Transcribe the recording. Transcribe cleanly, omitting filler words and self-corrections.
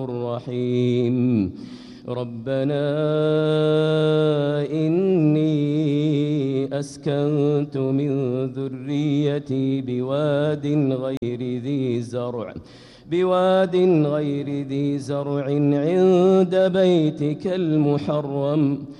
الرحيم ربنا إني أسكنت من ذريتي بواد غير ذي زرع عند بيتك المحرم